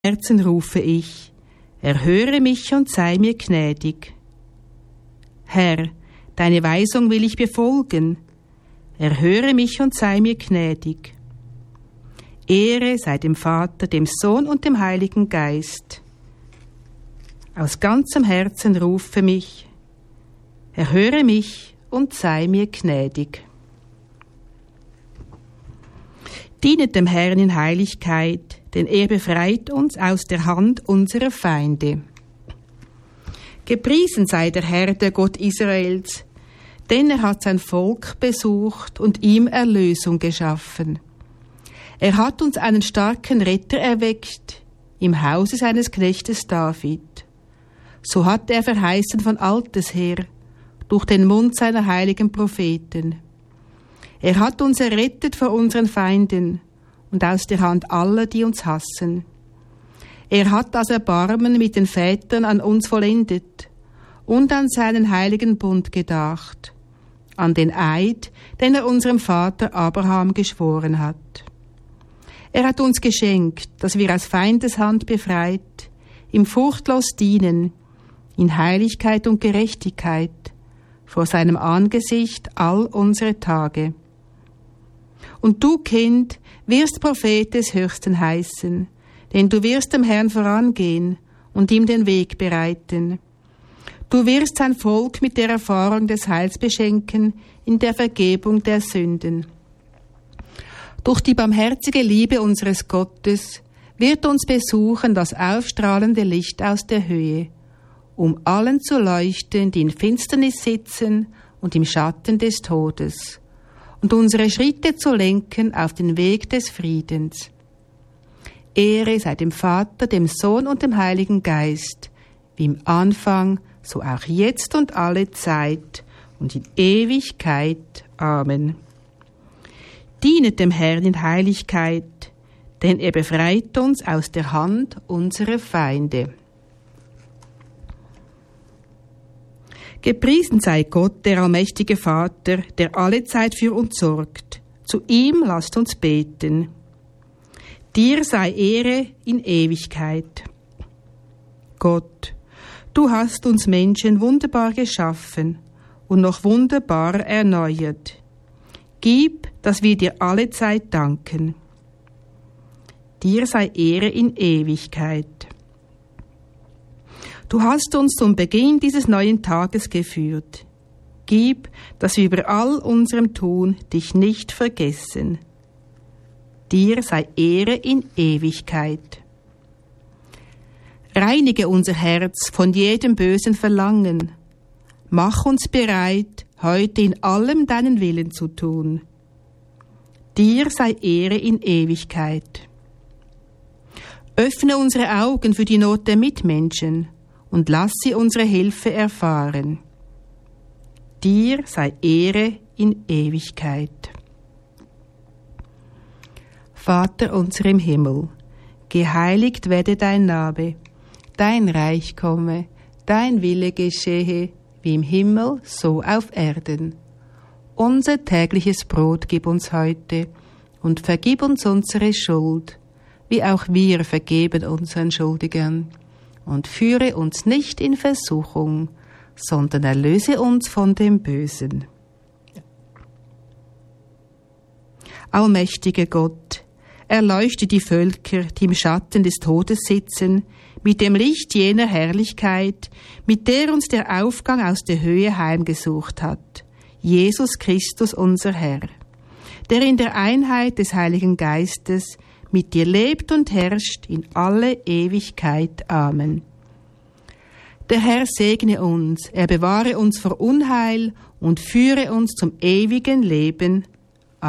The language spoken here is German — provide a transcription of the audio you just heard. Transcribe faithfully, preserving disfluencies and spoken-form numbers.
Herzen rufe ich, erhöre mich und sei mir gnädig. Herr, deine Weisung will ich befolgen, erhöre mich und sei mir gnädig. Ehre sei dem Vater, dem Sohn und dem Heiligen Geist. Aus ganzem Herzen rufe mich, erhöre mich und sei mir gnädig. Dienet dem Herrn in Heiligkeit, denn er befreit uns aus der Hand unserer Feinde. Gepriesen sei der Herr, der Gott Israels, denn er hat sein Volk besucht und ihm Erlösung geschaffen. Er hat uns einen starken Retter erweckt, im Hause seines Knechtes David. So hat er verheißen von alters her, durch den Mund seiner heiligen Propheten. Er hat uns errettet vor unseren Feinden und aus der Hand aller, die uns hassen. Er hat das Erbarmen mit den Vätern an uns vollendet und an seinen heiligen Bund gedacht, an den Eid, den er unserem Vater Abraham geschworen hat. Er hat uns geschenkt, dass wir aus Feindeshand befreit, ihm furchtlos dienen, in Heiligkeit und Gerechtigkeit, vor seinem Angesicht all unsere Tage. Und du, Kind, wirst Prophet des Höchsten heißen, denn du wirst dem Herrn vorangehen und ihm den Weg bereiten. Du wirst sein Volk mit der Erfahrung des Heils beschenken in der Vergebung der Sünden. Durch die barmherzige Liebe unseres Gottes wird uns besuchen das aufstrahlende Licht aus der Höhe, um allen zu leuchten, die in Finsternis sitzen und im Schatten des Todes, und unsere Schritte zu lenken auf den Weg des Friedens. Ehre sei dem Vater, dem Sohn und dem Heiligen Geist, wie im Anfang, so auch jetzt und alle Zeit und in Ewigkeit. Amen. Dienet dem Herrn in Heiligkeit, denn er befreit uns aus der Hand unserer Feinde. Gepriesen sei Gott, der allmächtige Vater, der alle Zeit für uns sorgt. Zu ihm lasst uns beten. Dir sei Ehre in Ewigkeit. Gott, du hast uns Menschen wunderbar geschaffen und noch wunderbarer erneuert. Gib, dass wir dir alle Zeit danken. Dir sei Ehre in Ewigkeit. Du hast uns zum Beginn dieses neuen Tages geführt. Gib, dass wir über all unserem Tun dich nicht vergessen. Dir sei Ehre in Ewigkeit. Reinige unser Herz von jedem bösen Verlangen. Mach uns bereit, heute in allem deinen Willen zu tun. Dir sei Ehre in Ewigkeit. Öffne unsere Augen für die Not der Mitmenschen und lass sie unsere Hilfe erfahren. Dir sei Ehre in Ewigkeit. Vater unser im Himmel, geheiligt werde dein Name, dein Reich komme, dein Wille geschehe, wie im Himmel, so auf Erden. Unser tägliches Brot gib uns heute und vergib uns unsere Schuld, wie auch wir vergeben unseren Schuldigern. Und führe uns nicht in Versuchung, sondern erlöse uns von dem Bösen. Allmächtiger Gott, erleuchte die Völker, die im Schatten des Todes sitzen, mit dem Licht jener Herrlichkeit, mit der uns der Aufgang aus der Höhe heimgesucht hat, Jesus Christus unser Herr, der in der Einheit des Heiligen Geistes mit dir lebt und herrscht in alle Ewigkeit. Amen. Der Herr segne uns, er bewahre uns vor Unheil und führe uns zum ewigen Leben.